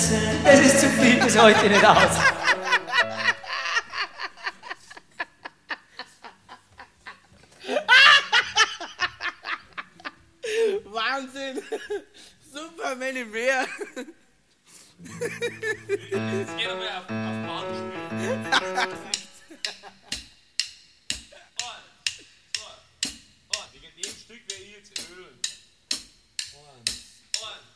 Das ist zu viel bis heute nicht aus. Wahnsinn! Super, Manny Bär! Jetzt geh doch mal auf Bahn spielen.